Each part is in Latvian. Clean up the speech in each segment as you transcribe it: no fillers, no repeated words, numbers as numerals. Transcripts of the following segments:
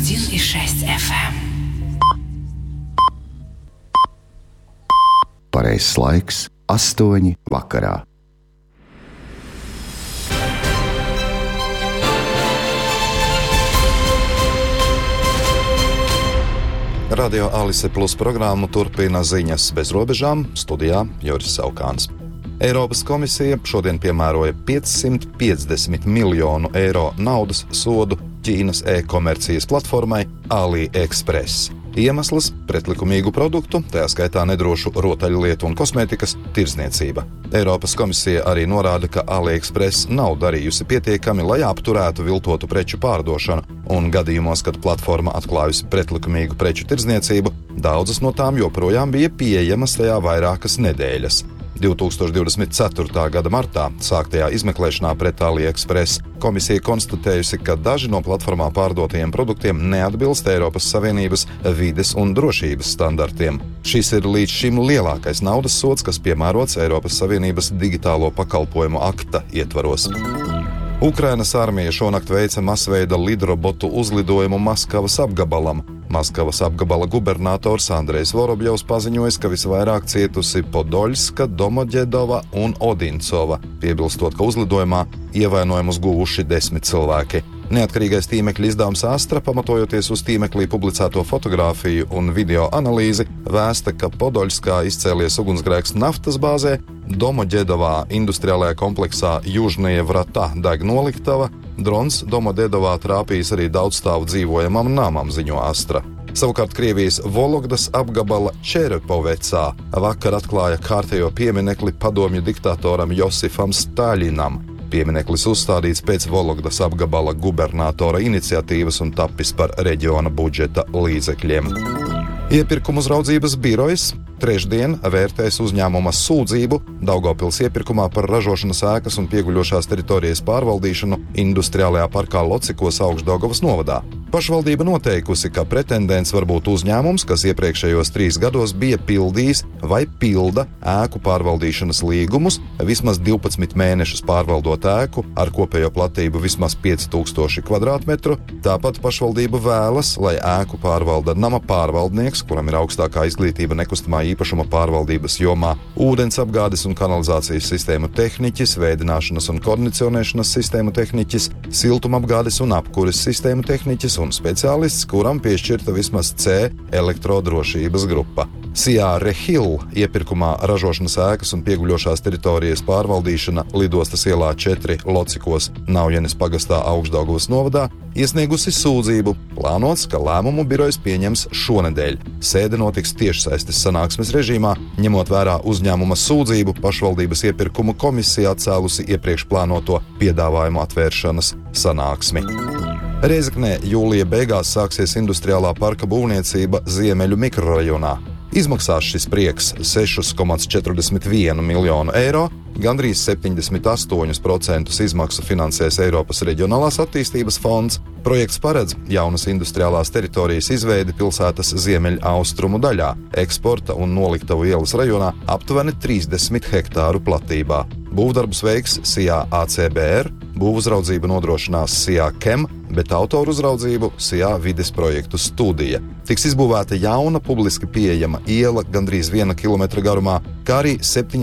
101,6 FM. Pareizs laiks - 8 vakarā. Radio Alise Plus programmu turpina ziņas bez robežām, studijā Juris Saukāns. Eiropas komisija šodien piemēroja 550 miljonu eiro naudas sodu Ķīnas e-komercijas platformai AliExpress. Iemesls - pretlikumīgu produktu, tajā skaitā nedrošu rotaļlietu un kosmētikas tirdzniecība. Eiropas komisija arī norāda, ka AliExpress nav darījusi pietiekami, lai apturētu viltotu preču pārdošanu, un gadījumos, kad platforma atklājusi pretlikumīgu preču tirdzniecību, daudzas no tām joprojām bija pieejamas tajā vairākas nedēļas. 2024. gada martā sāktajā izmeklēšanā pret AliExpress komisija konstatējusi, ka daži no platformā pārdotajiem produktiem neatbilst Eiropas Savienības vides un drošības standartiem. Šis ir līdz šim lielākais naudas sods, kas piemērots Eiropas Savienības digitālo pakalpojumu akta ietvaros. Ukrainas armija šonakt veica masveida lidrobotu uzlidojumu Maskavas apgabalam. Maskavas apgabala gubernators Andrejs Vorobjovs paziņoja, ka visvairāk cietusi Podoļska, Domoģedova un Odincova, piebilstot, ka uzlidojumā ievainojumus guvuši 10 cilvēki. Neatkarīgais tīmekļa izdevums Astra, pamatojoties uz tīmeklī publicēto fotogrāfiju un video analīzi, vēsta, ka Podoļskā izcēlies ugunsgrēks naftas bāzē, Domoģedovā industriālajā kompleksā Južnaja Vrata deg noliktava, drons Domoģedovā trāpījis arī daudzstāvu dzīvojamam namam, ziņo Astra. Savukārt Krievijas Vologdas apgabala Čerepovecā vakar atklāja kārtējo pieminekli padomju diktatoram Josifam Staļinam. Piemineklis uzstādīts pēc Vologdas apgabala gubernatora iniciatīvas un tapis par reģiona budžeta līdzekļiem. Iepirkuma uzraudzības birojas trešdien vērtēs uzņēmuma sūdzību Daugavpils iepirkumā par ražošanas ēkas un pieguļošās teritorijas pārvaldīšanu industriālajā parkā Locikos Augšdaugavas novadā. Pašvaldība noteikusi, ka pretendents var būt uzņēmums, kas iepriekšējos 3 gados bija pildījis vai pilda ēku pārvaldīšanas līgumus, vismaz 12 mēnešus pārvaldot ēku ar kopējo platību vismaz 5000 kvadrātmetru. Tāpat pašvaldība vēlas, lai ēku pārvalda nama pārvaldnieks, kuram ir augstākā izglītība nekustamā īpašuma pārvaldības jomā, ūdensapgādes un kanalizācijas sistēmu tehniķis, vēdināšanas un kondicionēšanas sistēmu tehniķis, siltumapgādes un apkures sistēmu tehniķis un speciālists, kuram piešķirta vismaz C elektrodrošības grupa. Sijā Rehil iepirkumā ražošanas ēkas un pieguļošās teritorijas pārvaldīšana Lidostas ielā 4 Locikos Naujenes pagastā Augšdaugavas novadā iesniegusi sūdzību. Plānots, ka lēmumu birojas pieņems šonedēļ. Sēde notiks tiešsaistes sanāksmes režīmā, ņemot vērā uzņēmuma sūdzību, pašvaldības iepirkumu komisija atcēlusi iepriekš plānoto piedāvājumu atvēršanas sanāksmi. Rēzeknē jūlija beigās sāksies industriālā parka būvniecība Ziemeļu mikrorajonā. Izmaksās šis prieks 6,41 miljonu eiro, gandrīz 78% izmaksu finansēs Eiropas Reģionālās attīstības fonds. Projekts paredz jaunas industriālās teritorijas izveidi pilsētas ziemeļaustrumu daļā, eksporta un noliktavu ielas rajonā aptuveni 30 hektāru platībā. Būvdarbus veiks Sijā ACBR, būvuzraudzību nodrošinās Sijā KEM, bet autoru uzraudzību Sijā vides projektu studija. Tiks izbūvēta jauna publiski pieejama iela gandrīz 1 kilometra garumā, kā arī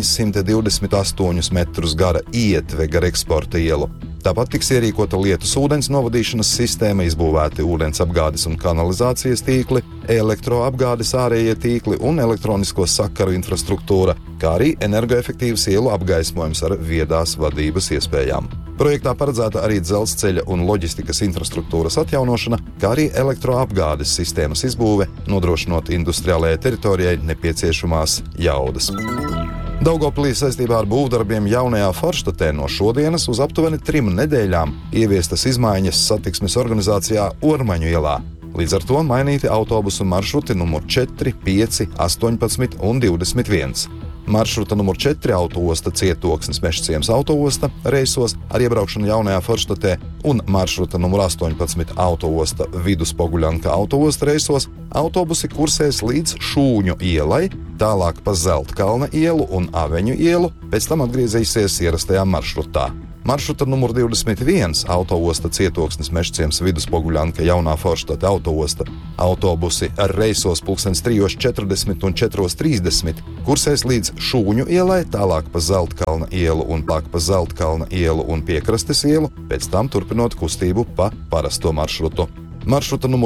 728 metrus gara ietve gar eksporta ielu. Tāpat tiks ierīkota lietus ūdens novadīšanas sistēma, izbūvēti ūdens apgādes un kanalizācijas tīkli, elektroapgādes ārējie tīkli un elektronisko sakaru infrastruktūra, kā arī energoefektīvs ielu apgaismojums ar viedās vadības iespējām. Projektā paredzēta arī dzelzceļa un loģistikas infrastruktūras atjaunošana, kā arī elektroapgādes sistēmas izbūve, nodrošinot industriālajai teritorijai nepieciešamās jaudas. Daugavpilī saistībā ar būvdarbiem jaunajā Forštatē no šodienas uz aptuveni 3 nedēļām ieviestas izmaiņas satiksmes organizācijā Ormaņu ielā. Līdz ar to mainīti autobusu maršruti numur 4, 5, 18 un 21. Maršruta numur 4 autoosta Cietoksnis Mežciems autoosta reisos ar iebraukšanu jaunajā Forštatē un maršruta numur 18 autoosta Viduspoguļanka autoosta reisos autobusi kursēs līdz Šūņu ielai, tālāk pa Zeltkalna ielu un Aveņu ielu, pēc tam atgriezīsies ierastajā maršrutā. Maršruta numur 21 autoosta Cietoksnis Mežciems Viduspoguļanka Jaunā Forštate autoosta autobusi ar reisos 3:40 un 4:30 kursēs līdz Šūņu ielai, tālāk pa Zeltkalna ielu un tālāk pa Zeltkalna ielu un Piekrastes ielu, pēc tam turpinot kustību pa parasto maršrutu. Maršruta numur